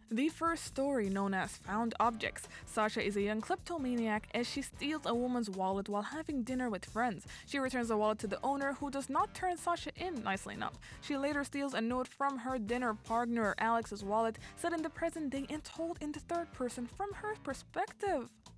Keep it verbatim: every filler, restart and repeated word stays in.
The first story, known as Found Objects. Sasha is a young kleptomaniac as she steals a woman's wallet while having dinner with friends. She returns the wallet to the owner, who does not turn Sasha in, nicely enough. She later steals a note from her dinner partner, Alex's wallet, set in the present day and told in the third person from her perspective.